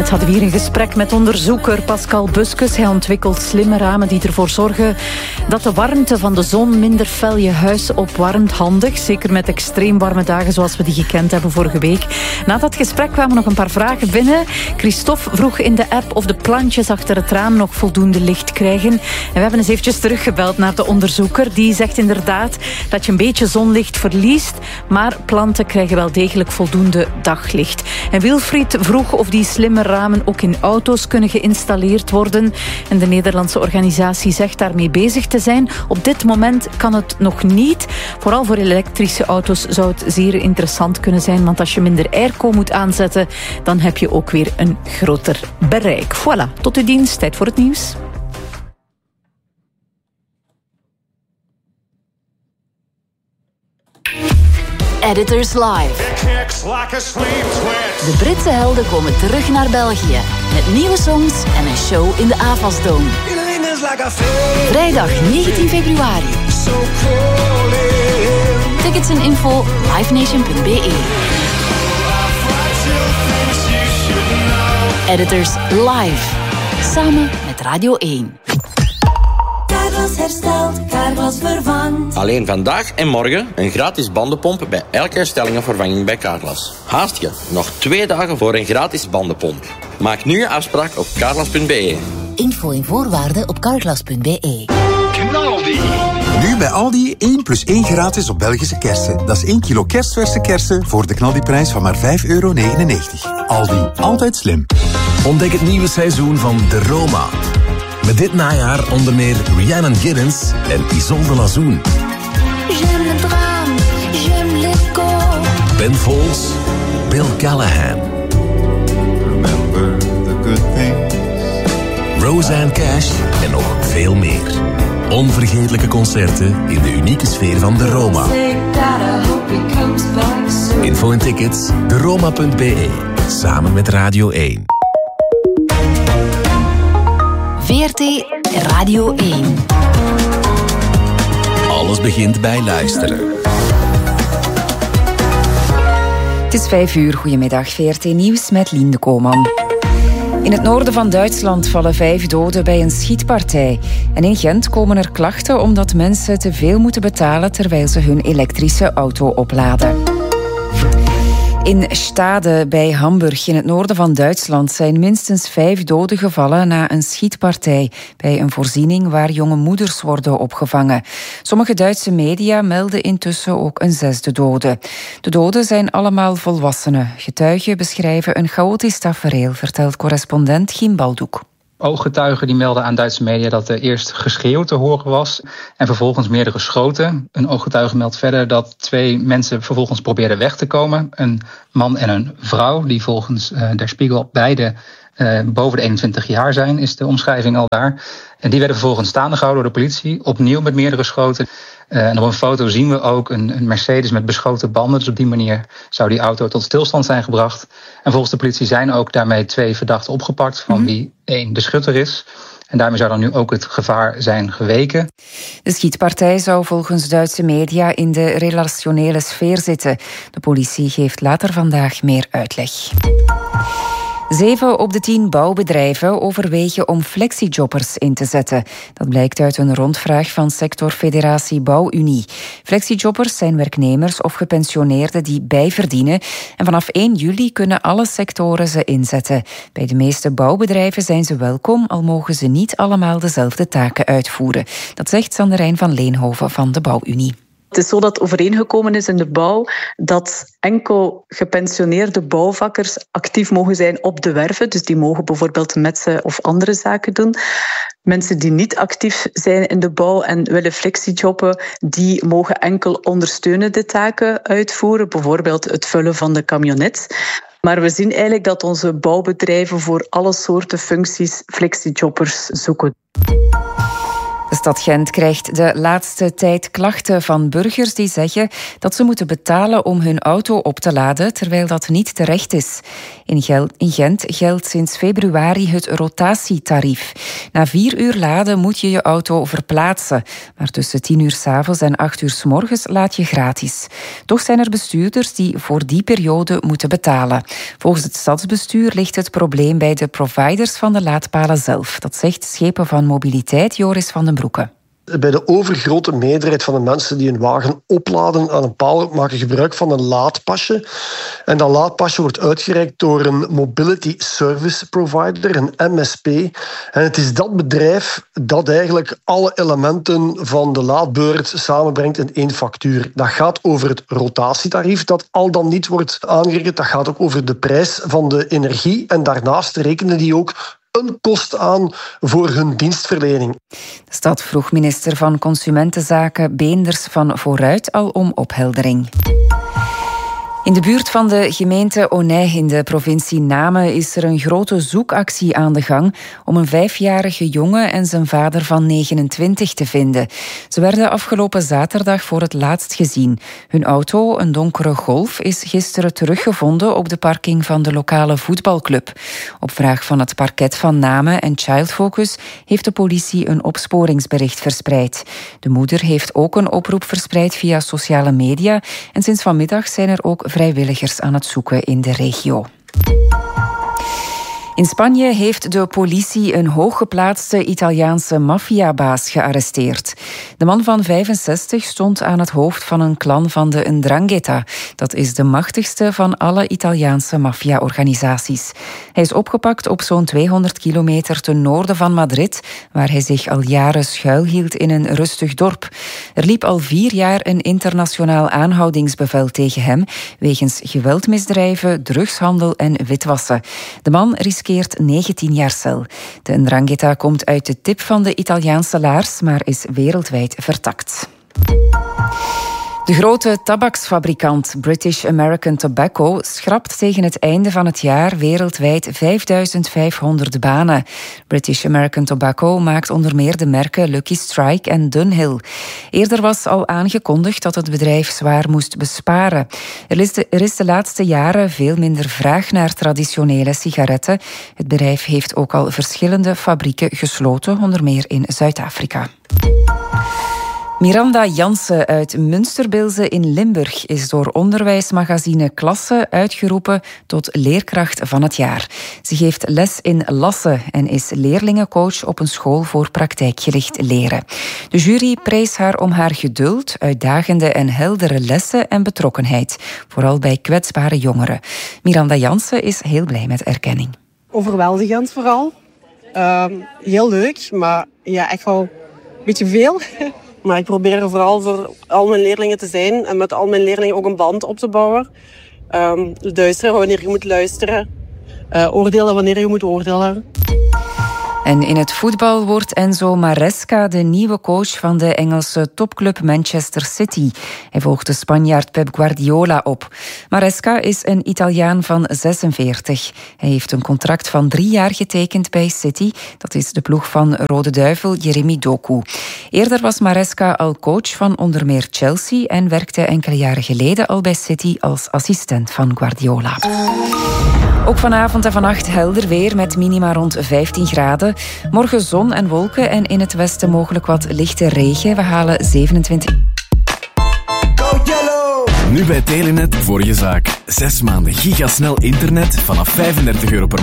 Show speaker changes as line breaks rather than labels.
Net hadden we hier een gesprek met onderzoeker Pascal Buskes. Hij ontwikkelt slimme ramen die ervoor zorgen dat de warmte van de zon minder fel je huis opwarmt. Handig, zeker met extreem warme dagen zoals we die gekend hebben vorige week. Na dat gesprek kwamen nog een paar vragen binnen. Christophe vroeg in de app of de plantjes achter het raam nog voldoende licht krijgen. En we hebben eens eventjes teruggebeld naar de onderzoeker. Die zegt inderdaad dat je een beetje zonlicht verliest, maar planten krijgen wel degelijk voldoende daglicht. En Wilfried vroeg of die slimme ramen ook in auto's kunnen geïnstalleerd worden. En de Nederlandse organisatie zegt daarmee bezig te zijn. Op dit moment kan het nog niet. Vooral voor elektrische auto's zou het zeer interessant kunnen zijn, want als je minder airco moet aanzetten, dan heb je ook weer een groter bereik. Voilà, tot uw dienst. Tijd voor het nieuws.
Editors Live. De Britse helden komen terug naar België. Met nieuwe songs en een show in de Avasdome. Vrijdag 19 februari. Tickets en info livenation.be. Editors Live. Samen met Radio 1.
Carglass herstelt, Carglass vervangt.
Alleen vandaag en morgen een gratis bandenpomp bij elke herstelling of vervanging bij Carglass. Haast je, nog 2 dagen voor een gratis bandenpomp. Maak nu je afspraak op carglass.be.
Info en voorwaarden op carglass.be.
Knaldi. Nu bij Aldi 1 + 1 gratis op Belgische kersen. Dat is 1 kilo kerstverse kersen voor de knaldiprijs van maar €5,99. Aldi, altijd slim.
Ontdek het nieuwe seizoen van De Roma. Met dit najaar onder meer Rhiannon Giddens en Isolde Lazoen.
J'aime le drame, j'aime l'écho.
Ben Folds, Bill Callahan.
Remember the good things.
Roseanne Cash en nog veel meer. Onvergetelijke concerten in de unieke sfeer van De Roma. Info en tickets, deroma.be. Samen met Radio 1.
VRT Radio 1.
Alles begint bij luisteren.
Het is 5:00. Goedemiddag, VRT Nieuws met Lien de Kooman. In het noorden van Duitsland vallen 5 doden bij een schietpartij. En in Gent komen er klachten omdat mensen te veel moeten betalen terwijl ze hun elektrische auto opladen. In Stade bij Hamburg in het noorden van Duitsland zijn minstens 5 doden gevallen na een schietpartij bij een voorziening waar jonge moeders worden opgevangen. Sommige Duitse media melden intussen ook een 6e dode. De doden zijn allemaal volwassenen. Getuigen beschrijven een chaotisch tafereel, vertelt correspondent Giem Baldoek.
Ooggetuigen die melden aan Duitse media dat er eerst geschreeuw te horen was en vervolgens meerdere schoten. Een ooggetuige meldt verder dat 2 mensen vervolgens probeerden weg te komen. Een man en een vrouw die volgens Der Spiegel beide boven de 21 jaar zijn, is de omschrijving al daar. En die werden vervolgens staande gehouden door de politie, opnieuw met meerdere schoten. En op een foto zien we ook een Mercedes met beschoten banden. Dus op die manier zou die auto tot stilstand zijn gebracht. En volgens de politie zijn ook daarmee 2 verdachten opgepakt, van wie 1 de schutter is. En daarmee zou dan nu ook het gevaar zijn geweken.
De schietpartij zou volgens Duitse media in de relationele sfeer zitten. De politie geeft later vandaag meer uitleg. 7 op de 10 bouwbedrijven overwegen om flexijobbers in te zetten. Dat blijkt uit een rondvraag van sectorfederatie Bouwunie. Flexijobbers zijn werknemers of gepensioneerden die bijverdienen. En vanaf 1 juli kunnen alle sectoren ze inzetten. Bij de meeste bouwbedrijven zijn ze welkom, al mogen ze niet allemaal dezelfde taken uitvoeren. Dat zegt Sanderijn van Leenhoven van de Bouwunie.
Het is zo dat overeengekomen is in de bouw dat enkel gepensioneerde bouwvakkers actief mogen zijn op de werven. Dus die mogen bijvoorbeeld metsen of andere zaken doen. Mensen die niet actief zijn in de bouw en willen flexijobben, die mogen enkel ondersteunende taken uitvoeren. Bijvoorbeeld het vullen van de camionet. Maar we zien eigenlijk dat onze bouwbedrijven voor alle soorten functies flexijobbers zoeken.
De stad Gent krijgt de laatste tijd klachten van burgers die zeggen dat ze moeten betalen om hun auto op te laden, terwijl dat niet terecht is. In Gent geldt sinds februari het rotatietarief. Na 4 uur laden moet je je auto verplaatsen. Maar tussen 10 uur 's avonds en 8 uur 's morgens laad je gratis. Toch zijn er bestuurders die voor die periode moeten betalen. Volgens het stadsbestuur ligt het probleem bij de providers van de laadpalen zelf. Dat zegt Schepen van Mobiliteit Joris van den Broeke.
Bij de overgrote meerderheid van de mensen die een wagen opladen aan een paal maken gebruik van een laadpasje. En dat laadpasje wordt uitgereikt door een Mobility Service Provider, een MSP. En het is dat bedrijf dat eigenlijk alle elementen van de laadbeurt samenbrengt in 1 factuur. Dat gaat over het rotatietarief dat al dan niet wordt aangerekend. Dat gaat ook over de prijs van de energie. En daarnaast rekenen die ook een kost aan voor hun dienstverlening.
De stad vroeg minister van Consumentenzaken Beenders van Vooruit al om opheldering. In de buurt van de gemeente Onij in de provincie Namen is er een grote zoekactie aan de gang om een 5-jarige jongen en zijn vader van 29 te vinden. Ze werden afgelopen zaterdag voor het laatst gezien. Hun auto, een donkere Golf, is gisteren teruggevonden op de parking van de lokale voetbalclub. Op vraag van het parket van Namen en Child Focus heeft de politie een opsporingsbericht verspreid. De moeder heeft ook een oproep verspreid via sociale media en sinds vanmiddag zijn er ook vrijwilligers aan het zoeken in de regio. In Spanje heeft de politie een hooggeplaatste Italiaanse maffiabaas gearresteerd. De man van 65 stond aan het hoofd van een clan van de 'Ndrangheta. Dat is de machtigste van alle Italiaanse maffia-organisaties. Hij is opgepakt op zo'n 200 kilometer ten noorden van Madrid, waar hij zich al jaren schuilhield in een rustig dorp. Er liep al 4 jaar een internationaal aanhoudingsbevel tegen hem, wegens geweldmisdrijven, drugshandel en witwassen. De man riskeert 19 jaar cel. De Ndrangheta komt uit de tip van de Italiaanse laars, maar is wereldwijd vertakt. De grote tabaksfabrikant British American Tobacco schrapt tegen het einde van het jaar wereldwijd 5500 banen. British American Tobacco maakt onder meer de merken Lucky Strike en Dunhill. Eerder was al aangekondigd dat het bedrijf zwaar moest besparen. Er is de laatste jaren veel minder vraag naar traditionele sigaretten. Het bedrijf heeft ook al verschillende fabrieken gesloten, onder meer in Zuid-Afrika. Miranda Jansen uit Münsterbilze in Limburg is door onderwijsmagazine Klasse uitgeroepen tot leerkracht van het jaar. Ze geeft les in Lasse en is leerlingencoach op een school voor praktijkgericht leren. De jury prees haar om haar geduld, uitdagende en heldere lessen en betrokkenheid, vooral bij kwetsbare jongeren. Miranda Jansen is heel blij met erkenning.
Overweldigend vooral. Heel leuk, maar ja, echt wel een beetje veel. Maar ik probeer er vooral voor al mijn leerlingen te zijn en met al mijn leerlingen ook een band op te bouwen. Luisteren wanneer je moet luisteren. Oordelen wanneer je moet oordelen.
En in het voetbal wordt Enzo Maresca de nieuwe coach van de Engelse topclub Manchester City. Hij volgt de Spanjaard Pep Guardiola op. Maresca is een Italiaan van 46. Hij heeft een contract van 3 jaar getekend bij City. Dat is de ploeg van Rode Duivel Jeremy Doku. Eerder was Maresca al coach van onder meer Chelsea en werkte enkele jaren geleden al bij City als assistent van Guardiola. Ook vanavond en vannacht helder weer met minima rond 15 graden. Morgen zon en wolken en in het westen mogelijk wat lichte regen. We halen 27.
Nu bij Telenet voor je zaak. 6 maanden gigasnel internet vanaf €35 per